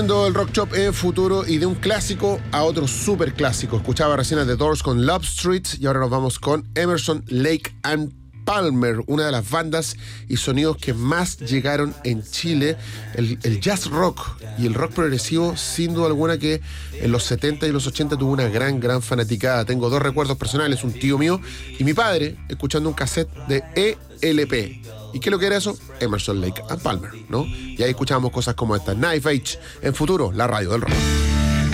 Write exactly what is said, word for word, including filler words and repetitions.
El Rock Shop en futuro y de un clásico a otro súper clásico. Escuchaba recién a The Doors con Love Street y ahora nos vamos con Emerson, Lake and Palmer, una de las bandas y sonidos que más llegaron en Chile. El, el jazz rock y el rock progresivo, sin duda alguna, que en los setenta y los ochenta tuvo una gran, gran fanaticada. Tengo dos recuerdos personales, un tío mío y mi padre escuchando un cassette de E L P. ¿Y qué es lo que era eso? Emerson, Lake and Palmer, ¿no? Y ahí escuchábamos cosas como esta. Knife Edge en futuro, la radio del rock.